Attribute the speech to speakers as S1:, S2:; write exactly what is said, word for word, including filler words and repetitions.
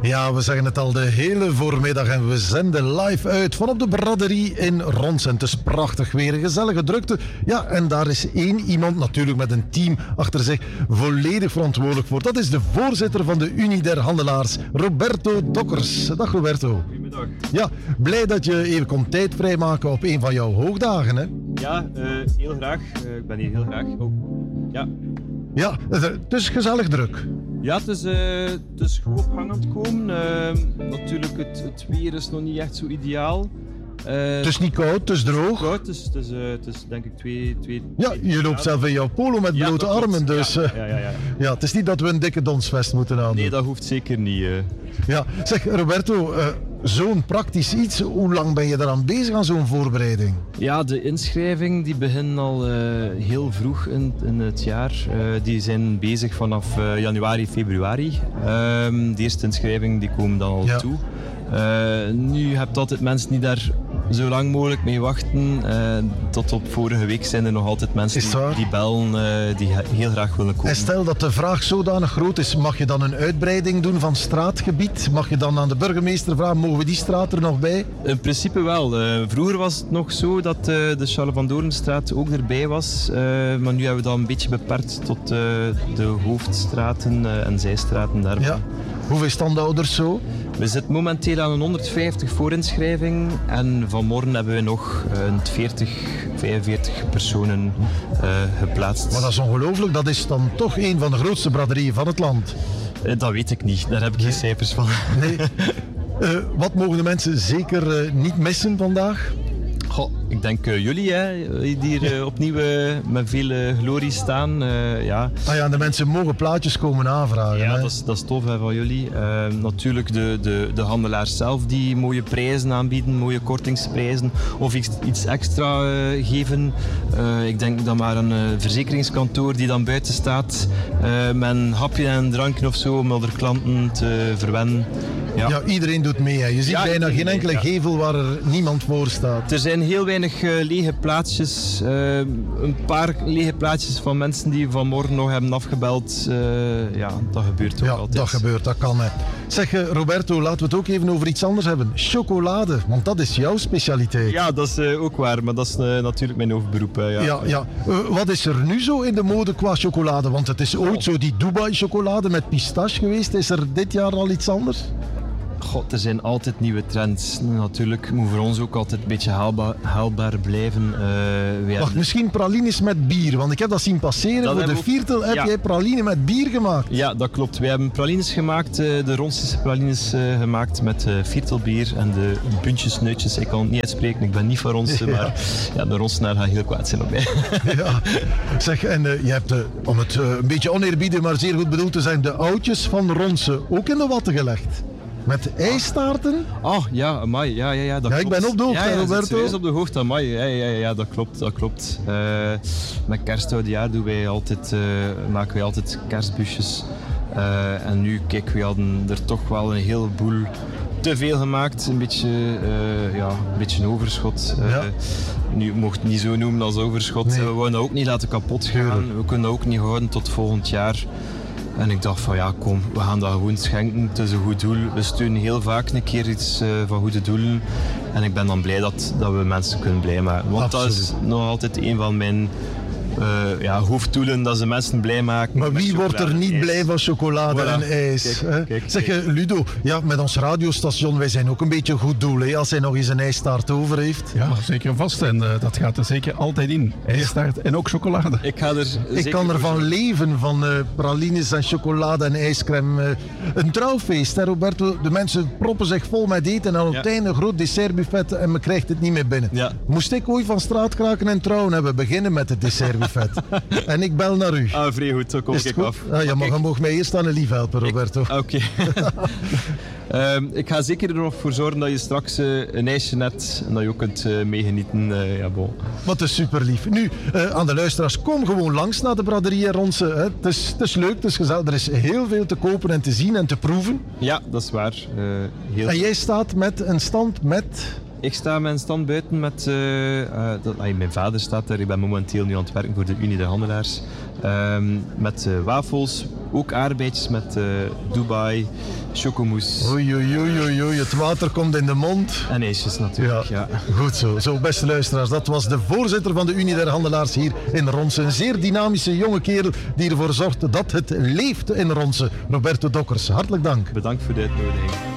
S1: Ja, we zeggen het al de hele voormiddag en we zenden live uit van op de braderie in Ronsen. Het is prachtig weer, een gezellige drukte. Ja, en daar is één iemand natuurlijk met een team achter zich volledig verantwoordelijk voor. Dat is de voorzitter van de Unie der Handelaars, Roberto Dokkers. Dag Roberto.
S2: Goedemiddag.
S1: Ja, blij dat je even komt tijd vrijmaken op een van jouw hoogdagen, hè?
S2: Ja, uh, heel graag. Uh, ik ben hier heel graag. Oh. Ja.
S1: Ja, het is gezellig druk.
S2: Ja, het is, uh, het is goed op gang aan het komen. Uh, natuurlijk, het, het weer is nog niet echt zo ideaal. Uh,
S1: het is niet koud, het is droog.
S2: Koud, het is, het is, uh, het is denk ik twee... twee
S1: ja,
S2: twee
S1: je loopt zelf in jouw polo met blote
S2: ja,
S1: armen, dus...
S2: Ja, ja, ja, ja.
S1: ja, het is niet dat we een dikke donsvest moeten aandoen.
S2: Nee, dat hoeft zeker niet. Uh.
S1: Ja, zeg Roberto, uh, zo'n praktisch iets, hoe lang ben je eraan bezig aan zo'n voorbereiding?
S2: Ja, de inschrijving die begint al uh, heel vroeg in, in het jaar. Uh, die zijn bezig vanaf uh, januari, februari. Uh, de eerste inschrijvingen die komen dan al ja. toe. Uh, nu heb je altijd mensen die daar zo lang mogelijk mee wachten. Uh, tot op vorige week zijn er nog altijd mensen die, die bellen, uh, die heel graag willen komen.
S1: En stel dat de vraag zodanig groot is, mag je dan een uitbreiding doen van straatgebied? Mag je dan aan de burgemeester vragen, mogen we die straat er nog bij?
S2: In principe wel. Uh, vroeger was het nog zo dat uh, de Charles van Doornstraat ook erbij was. Uh, maar nu hebben we dat een beetje beperkt tot uh, de hoofdstraten uh, en zijstraten daarvan.
S1: Ja. Hoeveel standhouders zo?
S2: We zitten momenteel aan een honderdvijftig voorinschrijving en vanmorgen hebben we nog een veertig, vijfenveertig personen uh, geplaatst.
S1: Maar dat is ongelooflijk, dat is dan toch een van de grootste braderieën van het land.
S2: Uh, dat weet ik niet, daar heb ik nee. geen cijfers van.
S1: Nee. Uh, wat mogen de mensen zeker uh, niet missen vandaag?
S2: Goh, ik denk uh, jullie, hè, die hier uh, opnieuw uh, met veel uh, glorie staan. Uh, ja.
S1: Ah ja, de mensen mogen plaatjes komen aanvragen.
S2: Ja,
S1: hè?
S2: dat is, dat is tof hè, van jullie. Uh, natuurlijk de, de, de handelaars zelf die mooie prijzen aanbieden, mooie kortingsprijzen of iets, iets extra uh, geven. Uh, ik denk dan maar een uh, verzekeringskantoor die dan buiten staat uh, met een hapje en een drankje of zo om de klanten te verwennen.
S1: Ja. ja, iedereen doet mee. Hè. Je ziet ja, bijna geen enkele mee, ja. gevel waar er niemand voor staat.
S2: Er zijn heel weinig uh, lege plaatsjes. Uh, een paar lege plaatsjes van mensen die vanmorgen nog hebben afgebeld. Uh, ja, dat gebeurt ook
S1: ja,
S2: altijd.
S1: dat gebeurt, dat kan. Hè. Zeg uh, Roberto, laten we het ook even over iets anders hebben. Chocolade, want dat is jouw specialiteit.
S2: Ja, dat is uh, ook waar, maar dat is uh, natuurlijk mijn hoofdberoep. Hè, ja.
S1: Ja, ja. Uh, wat is er nu zo in de mode qua chocolade? Want het is ooit zo die Dubai chocolade met pistache geweest. Is er dit jaar al iets anders?
S2: God, er zijn altijd nieuwe trends. Natuurlijk moet voor ons ook altijd een beetje haalbaar, haalbaar blijven. Uh,
S1: Wacht,
S2: hebben...
S1: misschien pralines met bier, want ik heb dat zien passeren. Dat voor de viertel heb ja. jij praline met bier gemaakt.
S2: Ja, dat klopt. Wij hebben pralines gemaakt, uh, de Ronsense pralines uh, gemaakt met uh, viertelbier en de buntjesneutjes. Ik kan het niet uitspreken, ik ben niet van Ronsen, ja. maar ja, de Ronsenaar gaat heel kwaad zijn op mij.
S1: Ja, zeg, en uh, je hebt, uh, om het uh, een beetje oneerbiedig, maar zeer goed bedoeld te zijn, de oudjes van Ronsen ook in de watten gelegd. Met ijstaarten?
S2: Oh, ja, amai, ja, ja, ja, dat
S1: ja,
S2: klopt.
S1: ik ben op de hoogte,
S2: ja, ja,
S1: Roberto.
S2: serieus op de hoogte, amai, ja, ja, ja, dat klopt, dat klopt. Uh, met kerstoudejaar doen wij altijd, uh, maken wij altijd kerstbusjes. Uh, en nu, kijk, we hadden er toch wel een heleboel te veel gemaakt. Een beetje, uh, ja, een beetje een overschot. Uh, ja. Nu mocht het niet zo noemen als overschot. Nee. We willen dat ook niet laten kapot gaan. We kunnen dat ook niet houden tot volgend jaar. En ik dacht van ja, kom, we gaan dat gewoon schenken. Het is een goed doel. We steunen heel vaak een keer iets uh, van goede doelen. En ik ben dan blij dat, dat we mensen kunnen blij maken. Want Absoluut. Dat is nog altijd een van mijn uh, ja, hoofddoelen, dat ze mensen blij maken.
S1: Maar wie wordt er niet blij van chocolade voilà. en ijs? Kijk, kijk, zeg je, Ludo, ja, met ons radiostation, wij zijn ook een beetje een goed doel. Hè, als hij nog eens een ijstaart over heeft.
S3: Ja, zeker vast. En uh, dat gaat er zeker altijd in. IJstaart en ook chocolade.
S2: Ik, ga er
S1: ik kan ervan leven, van uh, pralines en chocolade en ijscrème. Uh, een trouwfeest, hè, Roberto. De mensen proppen zich vol met eten en op het ja. einde een groot dessertbuffet en men krijgt het niet meer binnen. Ja. Moest ik ooit van straatkraken en trouwen hebben, beginnen met het dessertbuffet. En ik bel naar u.
S2: Ah, vrij goed, zo kom ik af.
S1: Ah, ja, maar je mag mij eerst aan een lief helpen, Roberto.
S2: Oké. Okay. um, ik ga zeker er nog voor zorgen dat je straks uh, een ijsje hebt en dat je ook kunt uh, meegenieten. Uh, ja, bon.
S1: Wat is super lief. Nu, uh, aan de luisteraars, kom gewoon langs naar de braderie in Ronsen. Hè. Het is, het is leuk, het is gezellig. Er is heel veel te kopen en te zien en te proeven.
S2: Ja, dat is waar. Uh, heel
S1: en jij staat met een stand met...
S2: Ik sta mijn stand buiten met... Uh, uh, dat, ay, mijn vader staat daar. Ik ben momenteel nu aan het werken voor de Unie der Handelaars. Um, met uh, wafels, ook aardbeidjes met uh, Dubai, chocomousse.
S1: Oei, oei, oei, oei, oei, het water komt in de mond.
S2: En ijsjes natuurlijk, ja.
S1: ja. Goed zo. Zo, beste luisteraars, dat was de voorzitter van de Unie der Handelaars hier in Ronsen. Een zeer dynamische jonge kerel die ervoor zorgt dat het leeft in Ronsen. Roberto Dokkers, hartelijk dank.
S2: Bedankt voor de uitnodiging.